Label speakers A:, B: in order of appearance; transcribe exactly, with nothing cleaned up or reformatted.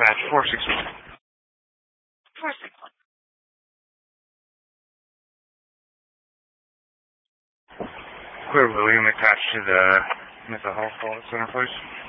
A: Dispatch four six one.
B: four six one.
A: Clear William attached to the mental health call center, please.